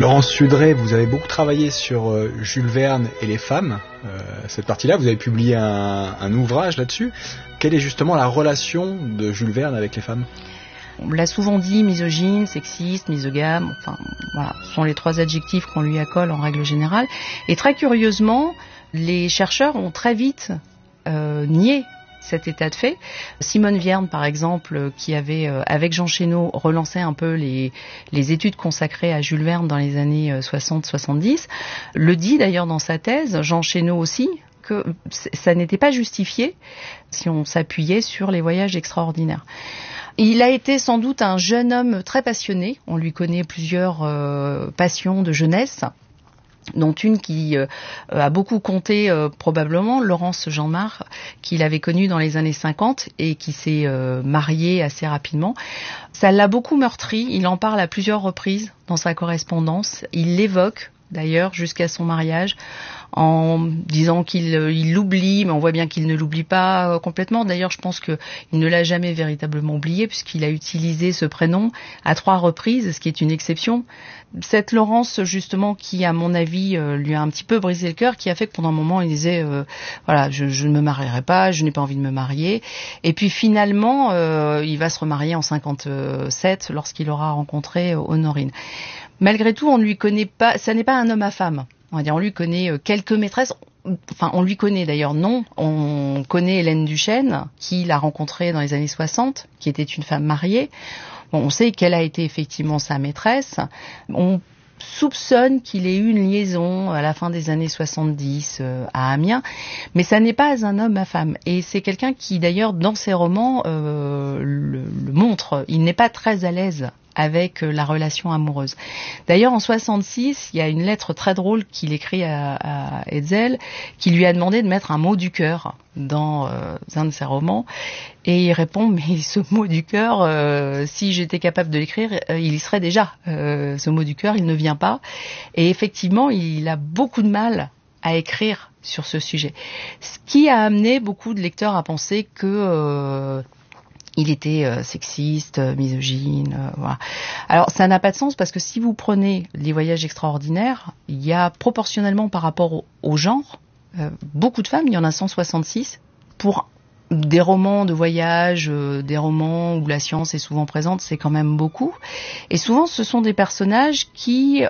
Laurence Sudré, vous avez beaucoup travaillé sur Jules Verne et les femmes. Cette partie-là, vous avez publié un ouvrage là-dessus. Quelle est justement la relation de Jules Verne avec les femmes ? On l'a souvent dit, misogyne, sexiste, misogame, enfin voilà, ce sont les 3 adjectifs qu'on lui accole en règle générale. Et très curieusement, les chercheurs ont très vite nié cet état de fait. Simone Vierne, par exemple, qui avait, avec Jean Chénault, relancé un peu les études consacrées à Jules Verne dans les années 60-70, le dit d'ailleurs dans sa thèse, Jean Chénault aussi, que ça n'était pas justifié si on s'appuyait sur les voyages extraordinaires. Il a été sans doute un jeune homme très passionné. On lui connaît plusieurs passions de jeunesse, dont une qui a beaucoup compté probablement, Laurence Jeanmar, qu'il avait connue dans les années 50 et qui s'est mariée assez rapidement. Ça l'a beaucoup meurtri, il en parle à plusieurs reprises dans sa correspondance. Il l'évoque d'ailleurs jusqu'à son mariage en disant qu'il l'oublie, mais on voit bien qu'il ne l'oublie pas complètement. D'ailleurs, je pense qu'il ne l'a jamais véritablement oublié puisqu'il a utilisé ce prénom à 3 reprises, ce qui est une exception. Cette Laurence, justement, qui, à mon avis, lui a un petit peu brisé le cœur, qui a fait que pendant un moment, il disait voilà, je ne me marierai pas, je n'ai pas envie de me marier. Et puis finalement, il va se remarier en 57 lorsqu'il aura rencontré Honorine. Malgré tout, on ne lui connaît pas, ça n'est pas un homme à femme. On va dire, on lui connaît quelques maîtresses. Enfin, on lui connaît d'ailleurs, non. On connaît Hélène Duchesne, qui l'a rencontrée dans les années 60, qui était une femme mariée. Bon, on sait qu'elle a été effectivement sa maîtresse. On soupçonne qu'il ait eu une liaison à la fin des années 70 à Amiens, mais ça n'est pas un homme à femme. Et c'est quelqu'un qui, d'ailleurs, dans ses romans, le montre. Il n'est pas très à l'aise avec la relation amoureuse. D'ailleurs, en 66, il y a une lettre très drôle qu'il écrit à Hetzel, qui lui a demandé de mettre un mot du cœur dans un de ses romans. Et il répond, mais ce mot du cœur, si j'étais capable de l'écrire, il y serait déjà. Ce mot du cœur, il ne vient pas. Et effectivement, il a beaucoup de mal à écrire sur ce sujet. Ce qui a amené beaucoup de lecteurs à penser que il était sexiste, misogyne, voilà. Alors ça n'a pas de sens parce que si vous prenez les voyages extraordinaires, il y a proportionnellement par rapport au genre, beaucoup de femmes, il y en a 166, pour des romans de voyage, des romans où la science est souvent présente, c'est quand même beaucoup. Et souvent, ce sont des personnages qui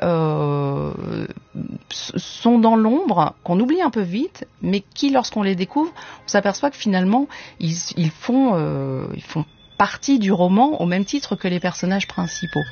sont dans l'ombre, qu'on oublie un peu vite, mais qui, lorsqu'on les découvre, on s'aperçoit que finalement, ils font partie du roman au même titre que les personnages principaux.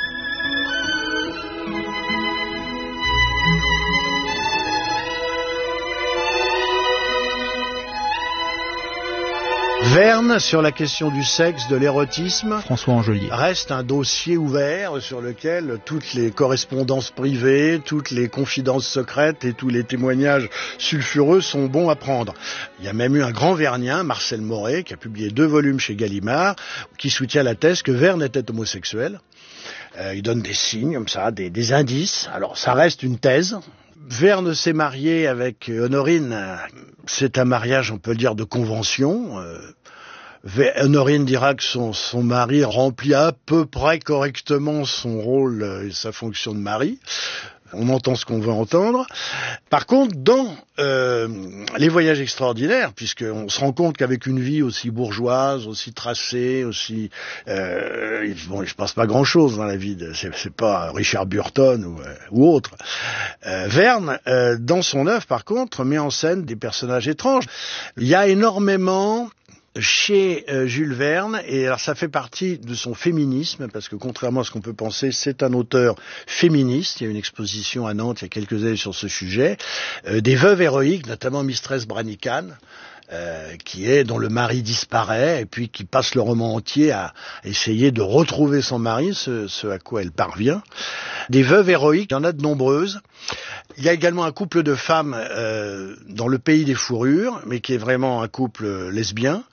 Verne, sur la question du sexe, de l'érotisme, François Angelier, reste un dossier ouvert sur lequel toutes les correspondances privées, toutes les confidences secrètes et tous les témoignages sulfureux sont bons à prendre. Il y a même eu un grand vernien, Marcel Moret, qui a publié 2 volumes chez Gallimard, qui soutient la thèse que Verne était homosexuel. Il donne des signes comme ça, des indices. Alors ça reste une thèse. Verne s'est marié avec Honorine. C'est un mariage, on peut le dire, de convention. Honorine dira que son mari remplit à peu près correctement son rôle et sa fonction de mari. On entend ce qu'on veut entendre. Par contre, dans les voyages extraordinaires, puisqu'on se rend compte qu'avec une vie aussi bourgeoise, aussi tracée, aussi... bon, il se passe pas grand-chose dans la vie. C'est pas Richard Burton ou autre. Verne, dans son œuvre, par contre, met en scène des personnages étranges. Il y a énormément... chez Jules Verne, et alors ça fait partie de son féminisme, parce que contrairement à ce qu'on peut penser, c'est un auteur féministe. Il y a une exposition à Nantes il y a quelques années sur ce sujet, des veuves héroïques, notamment Mistress Brannigan, dont le mari disparaît et puis qui passe le roman entier à essayer de retrouver son mari, ce à quoi elle parvient. Des veuves héroïques, il y en a de nombreuses. Il y a également un couple de femmes dans Le Pays des Fourrures, mais qui est vraiment un couple lesbien.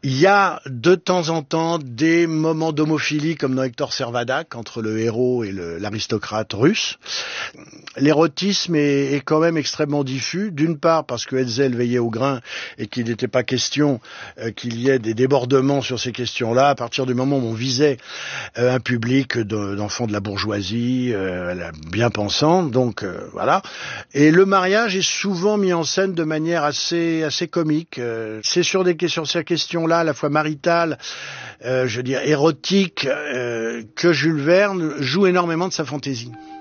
Il y a de temps en temps des moments d'homophilie comme dans Hector Servadac entre le héros et l'aristocrate russe. L'érotisme est quand même extrêmement diffus, d'une part parce que Hetzel veillait au grain et qu'il n'était pas question qu'il y ait des débordements sur ces questions-là à partir du moment où on visait un public d'enfants de la bourgeoisie bien pensants, donc voilà. Et le mariage est souvent mis en scène de manière assez comique. C'est sur ces questions-là, à la fois maritales, érotiques, que Jules Verne joue énormément de sa fantaisie.